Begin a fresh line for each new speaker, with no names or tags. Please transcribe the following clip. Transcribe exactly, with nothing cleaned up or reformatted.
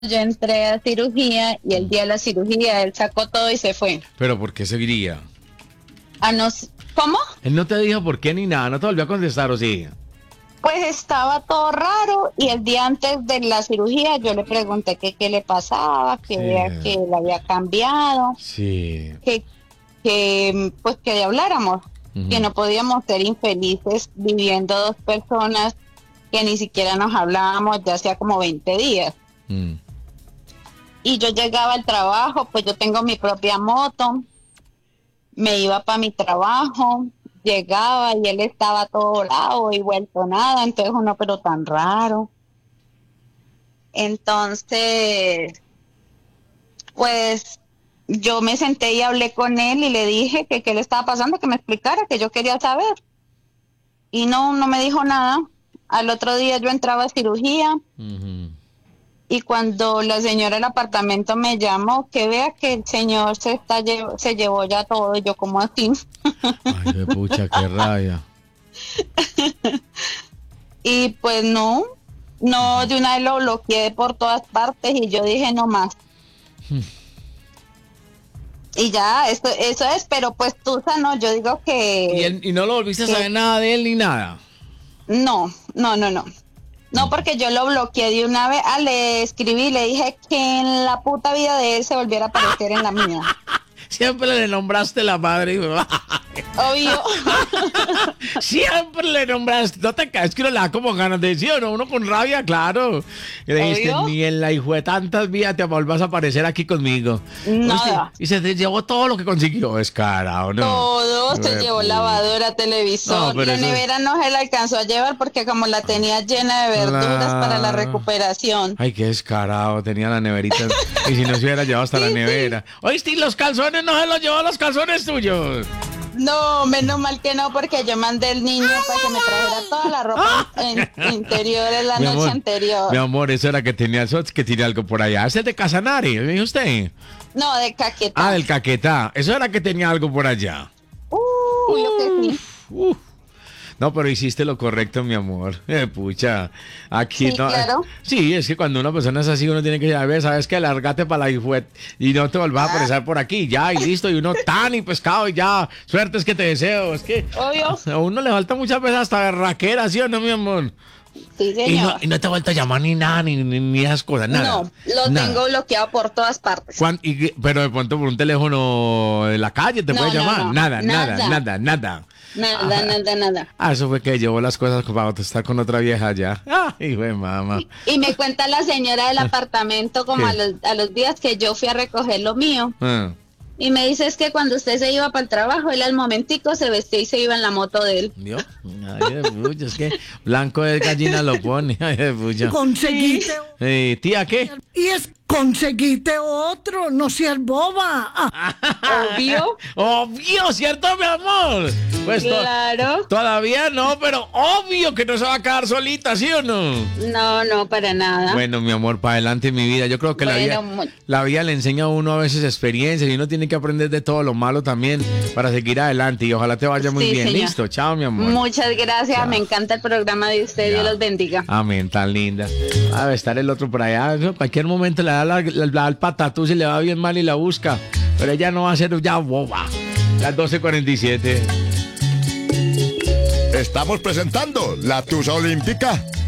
yo entré a cirugía y el día de la cirugía él sacó todo y se fue.
¿Pero por qué se iría?
A nos... ¿Cómo?
Él no te dijo por qué ni nada, no te volvió a contestar, ¿o sí?
Pues estaba todo raro y el día antes de la cirugía yo le pregunté que qué le pasaba, que
Sí.
vea que le había cambiado,
Sí.
que, que pues que habláramos,
Ujú.
que no podíamos ser infelices viviendo dos personas que ni siquiera nos hablábamos ya hacía como veinte días.
Mm.
Y yo llegaba al trabajo, pues yo tengo mi propia moto, me iba para mi trabajo, llegaba y él estaba todo lado y vuelto nada, entonces uno, pero tan raro. Entonces, pues yo me senté y hablé con él y le dije que qué le estaba pasando, que me explicara, que yo quería saber. Y no, no me dijo nada. Al otro día yo entraba a cirugía.
Ujú.
Y cuando la señora del apartamento me llamó, que vea que el señor se está lle- se llevó ya todo, y yo como así.
Ay, qué pucha, qué rabia.
Y pues no, no, de una vez lo bloqueé por todas partes y yo dije no más. Y ya, esto, eso es, pero pues tú, no, yo digo
¿Y,
que
él- y no lo volviste a
que-
saber nada de él ni nada?
no, no, no, no. No, porque yo lo bloqueé de una vez. Ah, le escribí, le dije que en la puta vida de él se volviera a aparecer en la mía.
Siempre le nombraste la madre.
Obvio.
Siempre le nombraste. No te caes que uno le da como ganas de decir, ¿o no? Uno con rabia, claro. Y le dijiste,
Obvio.
ni en la hijo de tantas vías te volvás a aparecer aquí conmigo.
Nada.
¿Oíste? Y se te llevó todo lo que consiguió. Es cara, ¿o no?
Todo se
Re
llevó
puta.
lavadora, televisor.
No, pero
La
eso-
nevera no se la alcanzó a llevar porque como la tenía llena de verduras para la
Claro.
recuperación.
Ay, qué descarado, tenía la neverita. Y si no se hubiera llevado hasta
Sí,
la
sí.
nevera. Oíste, ¿y los calzones no se los llevó los calzones tuyos?
No, menos mal que no, porque yo mandé al niño para que me trajera toda la ropa in- interior en la
Mi
noche
amor,
anterior.
Mi amor, eso era que tenía, eso es que tenía algo por allá. Ese es de Casanare, ¿me dijo usted?
No, de Caquetá.
Ah, del Caquetá. Eso era que tenía algo por allá.
Uy, lo que sí.
Uf. No, pero hiciste lo correcto, mi amor. Eh, pucha, aquí
Sí,
no.
claro.
Sí, es que cuando una persona es así, uno tiene que saber, sabes que largate para la hijuet y no te volvás a aparecer por aquí, ya, y listo, y uno tan y pescado y ya. Suerte es que te deseo. Es que
Obvio.
a uno le falta muchas veces hasta berraquera, ¿sí o no, mi amor?
Sí,
Y no,
señor.
y no te ha vuelto a llamar ni nada, ni, ni, ni esas cosas, nada.
No, lo
nada.
tengo bloqueado por todas partes.
¿Cuán- y qué- pero de pronto por un teléfono de la calle te
No,
puede
no,
llamar.
no,
nada, nada,
nada.
nada, nada.
Nada, nada, nada.
Ah, eso fue que llevó las cosas para estar con otra vieja ya. Ay, güey, mamá.
Y me cuenta la señora del apartamento como a
¿Qué?
los, a los días que yo fui a recoger lo mío.
Ah,
Y me dice es que cuando usted se iba para el trabajo, él al momentico se vestía y se iba en la moto de él.
Dios. Ay, de pucha, es que blanco de gallina lo pone. Ay, de pucha.
Conseguiste.
Eh, tía, ¿qué?
Y es conseguiste otro, no seas boba. Ah,
Obvio.
Obvio, ¿cierto, mi amor? Pues to-
Claro.
todavía no, pero obvio que no se va a quedar solita, ¿sí o no?
No, no, para nada.
Bueno, mi amor, para adelante mi vida. Yo creo que la, vida,
Bueno, mu-
la vida le enseña a uno a veces experiencias y uno tiene que aprender de todo lo malo también para seguir adelante. Y ojalá te vaya muy
Sí,
bien.
señor.
Listo, chao, mi amor.
Muchas gracias,
Ya.
me encanta el programa de usted,
Ya.
Dios los bendiga.
Amén, tan linda. A ver, estar el otro por allá. En cualquier momento le da la, la, la- el patatú si le va bien mal y la busca. Pero ella no va a ser ya boba. Las doce cuarenta y siete.
Estamos presentando la Tusa Olímpica